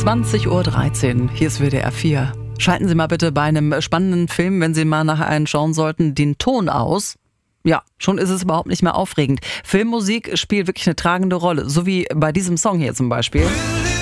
20:13 Uhr, hier ist WDR 4. Schalten Sie mal bitte bei einem spannenden Film, wenn Sie mal nachher einen schauen sollten, den Ton aus. Ja, schon ist es überhaupt nicht mehr aufregend. Filmmusik spielt wirklich eine tragende Rolle, so wie bei diesem Song hier zum Beispiel.